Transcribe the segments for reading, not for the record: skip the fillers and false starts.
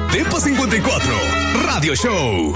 Depa 54 Radio Show.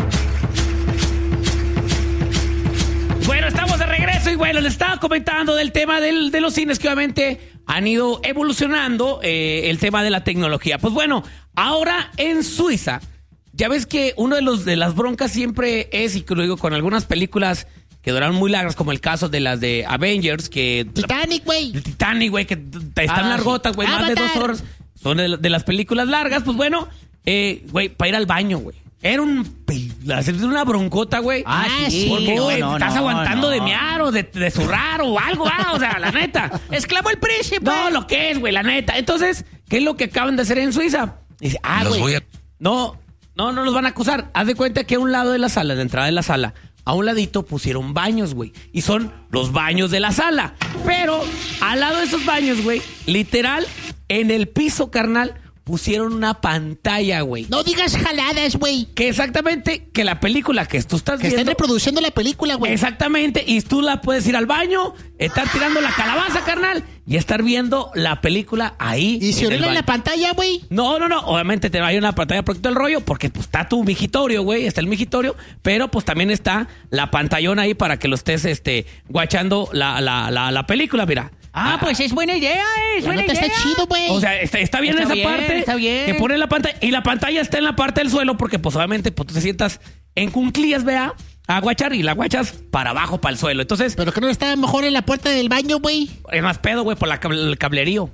Bueno, estamos de regreso y bueno, les estaba comentando del tema de los cines que obviamente han ido evolucionando el tema de la tecnología. Pues bueno, ahora en Suiza, ya ves que uno de las broncas siempre es, y que lo digo con algunas películas que duraron muy largas, como el caso de las de Avengers, que... Titanic, güey. El Titanic, güey, que están largotas, güey, más de 2 horas. Son de las películas largas, pues bueno, güey, para ir al baño, güey. Era una broncota, güey. Sí. Porque, güey, No, estás aguantando no. de mear o de zurrar o algo, o sea, la neta. Exclamó el príncipe. No, lo que es, güey, la neta. Entonces, ¿qué es lo que acaban de hacer en Suiza? Dice, güey, no los van a acusar. Haz de cuenta que a un lado de la sala, de entrada de la sala, a un ladito pusieron baños, güey. Y son los baños de la sala. Pero al lado de esos baños, güey, literal, en el piso, carnal, pusieron una pantalla, güey. No digas jaladas, güey. Que exactamente, que la película que tú estás Que viendo... están reproduciendo la película, güey. Exactamente, y tú la puedes ir al baño, estar tirando la calabaza, carnal, y estar viendo la película ahí. ¿Y se orina en la pantalla, güey? No. Obviamente te va a ir una pantalla por todo el rollo, porque pues, está tu migitorio, güey, está el migitorio, pero pues también está la pantallona ahí para que lo estés guachando la película, mira. Pues es buena idea, buena idea. Está chido, güey. O sea, está bien esa parte. Está bien. Que pone la pantalla, y la pantalla está en la parte del suelo, porque pues obviamente pues, tú te sientas en cunclillas, vea, a guachar, y la guachas para abajo, para el suelo. Entonces... ¿Pero que no estaba mejor en la puerta del baño, güey? Es más pedo, güey, por el cablerío.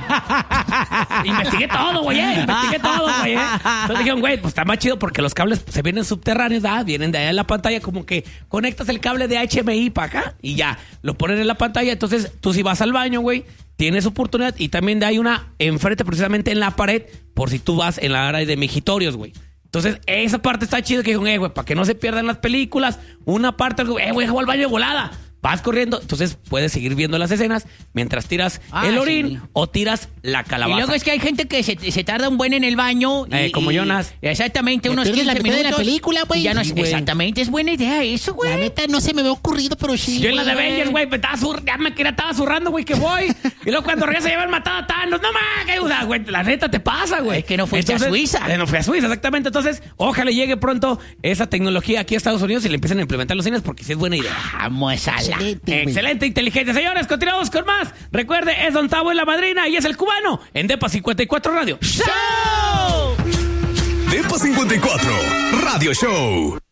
Investigué todo, güey. Entonces dijeron, güey, pues está más chido porque los cables se vienen subterráneos, ¿verdad? Vienen de allá en la pantalla, como que conectas el cable de HMI para acá y ya, lo ponen en la pantalla. Entonces tú si vas al baño, güey, tienes oportunidad, y también hay una enfrente, precisamente en la pared, por si tú vas en la área de migitorios, güey. Entonces, esa parte está chida, que dijeron, güey, para que no se pierdan las películas, una parte, güey, deja al baño de volada. Vas corriendo, entonces puedes seguir viendo las escenas mientras tiras el orín o tiras la calabaza. Y luego es que hay gente que se tarda un buen en el baño. Como Jonas. Exactamente, unos 15 la minutos de la película, güey. Ya no, Sí, exactamente, es buena idea eso, güey. La neta no se me había ocurrido, pero sí. Yo en las de Avengers, güey, estaba zurrando, güey, que voy. Y luego cuando regresa ya habían matado a Thanos. No más, que ayuda, güey. La neta te pasa, güey. Es que no fuiste a Suiza. No fui a Suiza, exactamente. Entonces, ojalá llegue pronto esa tecnología aquí a Estados Unidos y le empiecen a implementar los cines, porque sí es buena idea. Vamos a la. Excelente inteligencia. Señores, continuamos con más. Recuerde, es Don Tavo en la madrina y es el cubano en Depa 54 Radio Show. Depa 54 Radio Show.